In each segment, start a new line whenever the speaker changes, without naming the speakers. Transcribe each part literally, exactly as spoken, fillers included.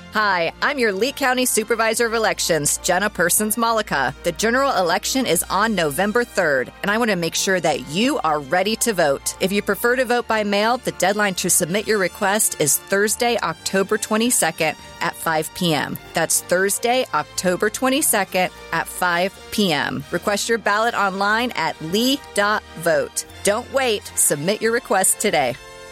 Hi, I'm your Lee County Supervisor of Elections, Jenna Persons-Malika. The general election is on November third, and I want to make sure that you are ready to vote. If you prefer to vote by mail, the deadline to submit your request is Thursday, October twenty-second at five p.m. That's Thursday, October twenty-second at five p.m. Request your ballot online at lee dot vote. Don't wait. Submit your request today.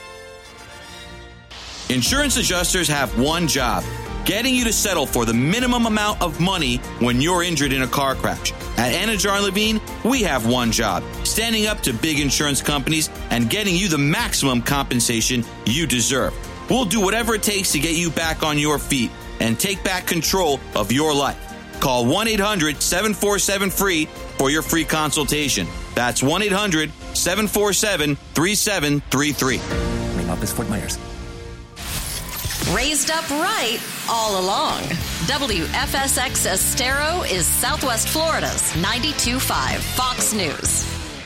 Insurance adjusters have one job: getting you to settle for the minimum amount of money when you're injured in a car crash. At Anajar and Levine, we have one job: standing up to big insurance companies and getting you the maximum compensation you deserve. We'll do whatever it takes to get you back on your feet and take back control of your life. Call one eight hundred seven four seven FREE for your free consultation. That's one eight hundred seven four seven three seven three three.
Main office, Fort Myers.
Raised up right all along. W F S X Estero is Southwest Florida's ninety-two point five Fox News.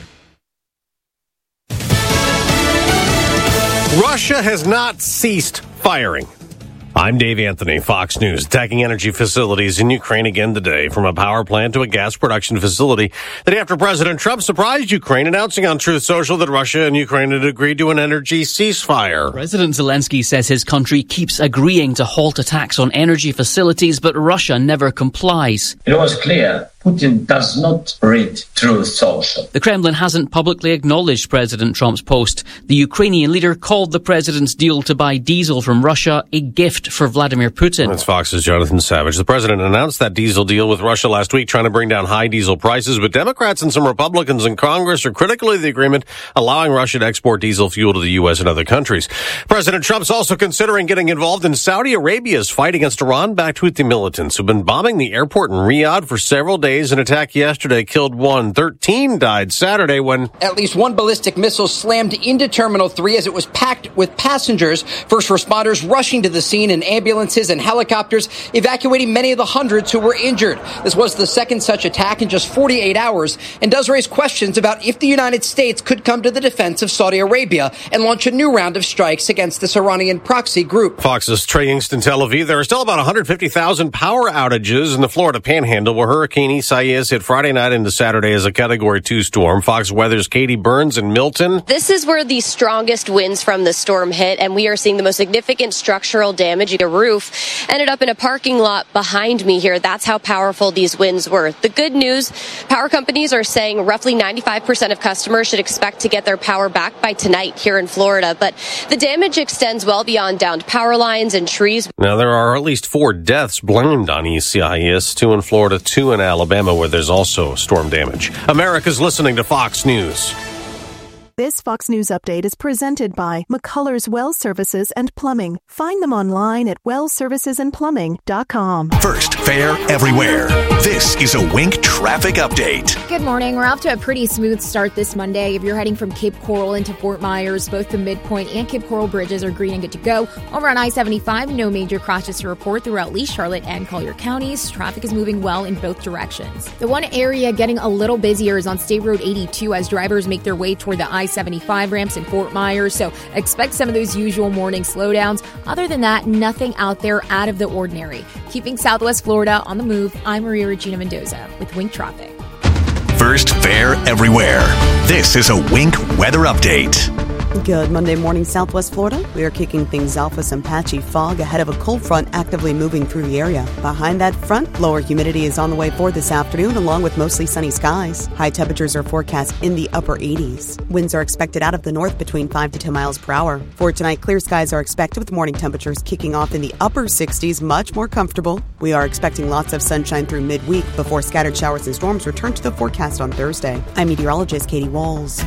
Russia has not ceased firing. I'm Dave Anthony, Fox News. Attacking energy facilities in Ukraine again today, from a power plant to a gas production facility. The day after President Trump surprised Ukraine, announcing on Truth Social that Russia and Ukraine had agreed to an energy ceasefire.
President Zelensky says his country keeps agreeing to halt attacks on energy facilities, but Russia never complies.
It was clear Putin does not read Truth Social.
The Kremlin hasn't publicly acknowledged President Trump's post. The Ukrainian leader called the president's deal to buy diesel from Russia a gift for Vladimir Putin.
That's Fox's Jonathan Savage. The president announced that diesel deal with Russia last week, trying to bring down high diesel prices, but Democrats and some Republicans in Congress are critical of the agreement, allowing Russia to export diesel fuel to the U S and other countries. President Trump's also considering getting involved in Saudi Arabia's fight against Iran-backed Houthi militants who've been bombing the airport in Riyadh for several days. An attack yesterday killed one. thirteen died Saturday when
at least one ballistic missile slammed into Terminal three as it was packed with passengers. First responders rushing to the scene in ambulances and helicopters, evacuating many of the hundreds who were injured. This was the second such attack in just forty-eight hours and does raise questions about if the United States could come to the defense of Saudi Arabia and launch a new round of strikes against this Iranian proxy group.
Fox's Trey Yingst in Tel Aviv. There are still about one hundred fifty thousand power outages in the Florida Panhandle, where Hurricane Isaias hit Friday night into Saturday as a Category two storm. Fox Weather's Katie Burns in Milton.
This is where the strongest winds from the storm hit, and we are seeing the most significant structural damage. The roof ended up in a parking lot behind me here. That's how powerful these winds were. The good news, power companies are saying roughly ninety-five percent of customers should expect to get their power back by tonight here in Florida, but the damage extends well beyond downed power lines and trees.
Now, there are at least four deaths blamed on Isaias, two in Florida, two in Alabama, where there's also storm damage. America's listening to Fox News.
This Fox News update is presented by McCullers Well Services and Plumbing. Find them online at well services and plumbing dot com.
First, fair everywhere. This is a Wink traffic update.
Good morning. We're off to a pretty smooth start this Monday. If you're heading from Cape Coral into Fort Myers, both the Midpoint and Cape Coral bridges are green and good to go. Over on I seventy-five, no major crashes to report throughout Lee, Charlotte, and Collier counties. Traffic is moving well in both directions. The one area getting a little busier is on State Road eighty-two as drivers make their way toward the I seventy-five ramps in Fort Myers, so expect some of those usual morning slowdowns. Other than that, nothing out there out of the ordinary. Keeping Southwest Florida on the move, I'm Maria Regina Mendoza with Wink Traffic.
First, fair everywhere. This is a Wink weather update.
Good Monday morning, Southwest Florida. We are kicking things off with some patchy fog ahead of a cold front actively moving through the area. Behind that front, lower humidity is on the way for this afternoon, along with mostly sunny skies. High temperatures are forecast in the upper eighties. Winds are expected out of the north between five to ten miles per hour. For tonight, clear skies are expected with morning temperatures kicking off in the upper sixties, much more comfortable. We are expecting lots of sunshine through midweek before scattered showers and storms return to the forecast on Thursday. I'm meteorologist Katie Walls.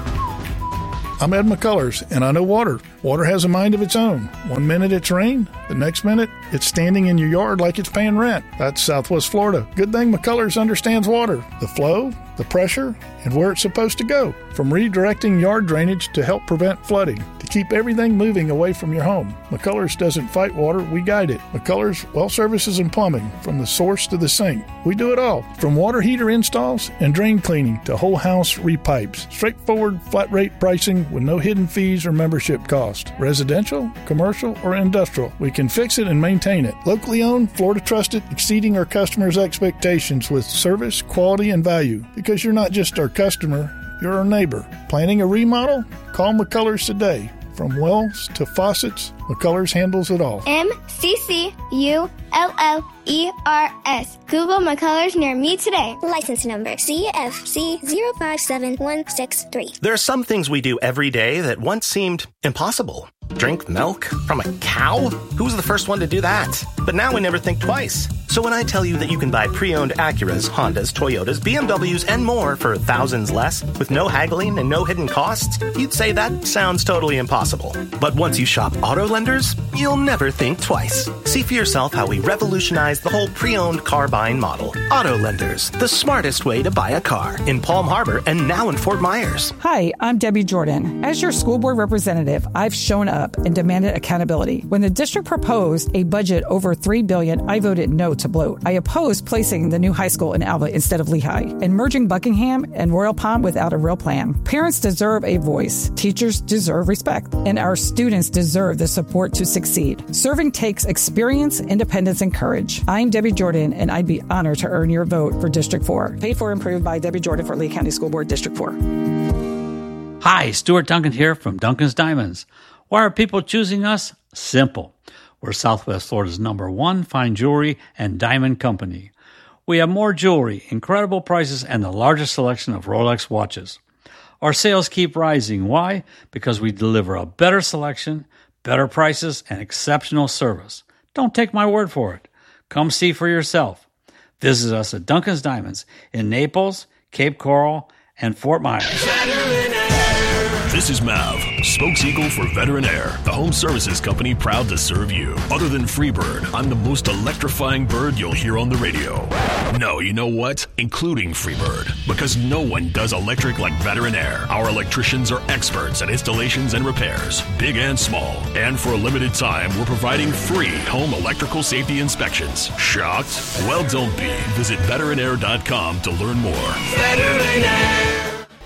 I'm Ed McCullers, and I know water. Water has a mind of its own. One minute it's rain, the next minute it's standing in your yard like it's paying rent. That's Southwest Florida. Good thing McCullers understands water, the flow, the pressure, and where it's supposed to go. From redirecting yard drainage to help prevent flooding, to to keep everything moving away from your home. McCullers doesn't fight water, we guide it. McCullers Well Services and Plumbing, from the source to the sink. We do it all, from water heater installs and drain cleaning to whole house repipes. Straightforward, flat rate pricing with no hidden fees or membership cost. Residential, commercial, or industrial, we can fix it and maintain it. Locally owned, Florida trusted, exceeding our customers' expectations with service, quality, and value. Because you're not just our customer, you're our neighbor. Planning a remodel? Call McCullers today. From wells to faucets, McCullers handles it all.
M C C U L L E R S. Google McCullers near me today. License number C F C zero five seven one six three.
There are some things we do every day that once seemed impossible. Drink milk from a cow? Who was the first one to do that? But now we never think twice. So when I tell you that you can buy pre-owned Acuras, Hondas, Toyotas, B M Ws, and more for thousands less, with no haggling and no hidden costs, you'd say that sounds totally impossible. But once you shop Auto Lenders, you'll never think twice. See for yourself how we revolutionized the whole pre-owned car buying model. Auto Lenders, the smartest way to buy a car. In Palm Harbor and now in Fort Myers.
Hi, I'm Debbie Jordan. As your school board representative, I've shown up and demanded accountability. When the district proposed a budget over three billion dollars, I voted no to bloat. I opposed placing the new high school in Alva instead of Lehigh and merging Buckingham and Royal Palm without a real plan. Parents deserve a voice. Teachers deserve respect. And our students deserve the support to succeed. Serving takes experience, independence, and courage. I'm Debbie Jordan, and I'd be honored to earn your vote for District four. Paid for and approved by Debbie Jordan for Lee County School Board, District four.
Hi, Stuart Duncan here from Duncan's Diamonds. Why are people choosing us? Simple. We're Southwest Florida's number one fine jewelry and diamond company. We have more jewelry, incredible prices, and the largest selection of Rolex watches. Our sales keep rising. Why? Because we deliver a better selection, better prices, and exceptional service. Don't take my word for it. Come see for yourself. Visit us at Duncan's Diamonds in Naples, Cape Coral, and Fort Myers.
This is Mav, spokes-eagle for Veteran Air, the home services company proud to serve you. Other than Freebird, I'm the most electrifying bird you'll hear on the radio. No, you know what? Including Freebird, because no one does electric like Veteran Air. Our electricians are experts at installations and repairs, big and small. And for a limited time, we're providing free home electrical safety inspections. Shocked? Well, don't be. Visit veteran air dot com to learn more. Veteran Air.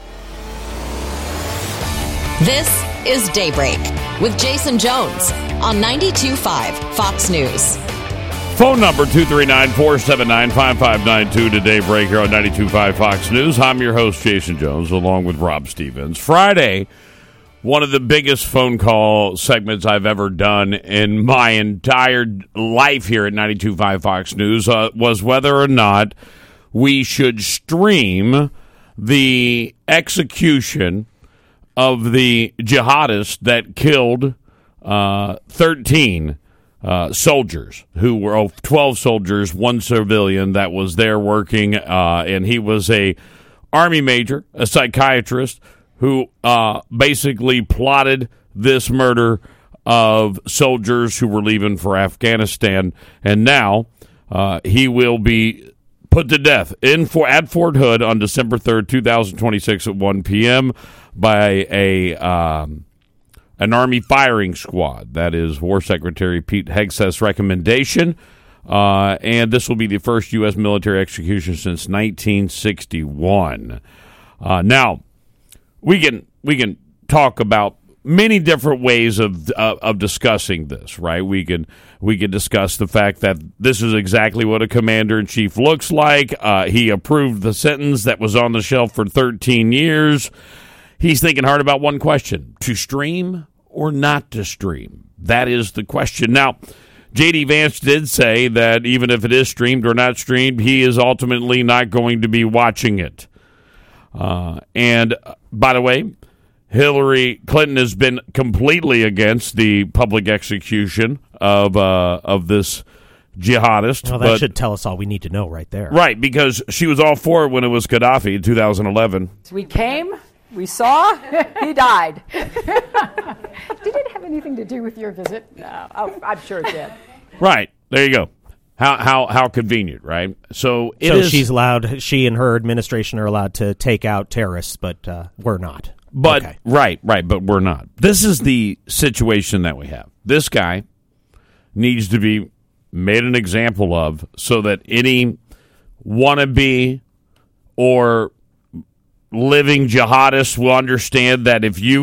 This is Daybreak with Jason Jones on ninety-two point five Fox News.
Phone number two three nine, four seven nine, five five nine two to Daybreak here on ninety-two point five Fox News. I'm your host, Jason Jones, along with Rob Stevens. Friday, one of the biggest phone call segments I've ever done in my entire life here at ninety-two point five Fox News uh, was whether or not we should stream the execution of the jihadists that killed uh, thirteen uh, soldiers, who were oh, twelve soldiers, one civilian that was there working, uh, and he was a Army major, a psychiatrist, who uh, basically plotted this murder of soldiers who were leaving for Afghanistan, and now uh, he will be put to death in for at Fort Hood on December third, twenty twenty-six at one p.m. by a um, an Army firing squad. That is War Secretary Pete Hegseth's recommendation, uh, and this will be the first U S military execution since nineteen sixty-one. Uh, now, we can we can talk about many different ways of uh, of discussing this, right? We can we can discuss the fact that this is exactly what a commander-in-chief looks like. Uh, he approved the sentence that was on the shelf for thirteen years. He's thinking hard about one question: to stream or not to stream? That is the question. Now, J D. Vance did say that even if it is streamed or not streamed, he is ultimately not going to be watching it. Uh, and, by the way, Hillary Clinton has been completely against the public execution of uh, of this jihadist.
Well, that but, should tell us all we need to know right there.
Right, because she was all for it when it was Gaddafi in two thousand eleven.
We came, we saw, he died. Did it have anything to do with your visit? No, oh, I'm sure it did.
Right, there you go. How how how convenient, right? So it
so
is,
she's allowed, she and her administration are allowed to take out terrorists, but uh, we're not.
But
Okay.
right, right, but we're not. This is the situation that we have. This guy needs to be made an example of so that any wannabe or living jihadists will understand that if you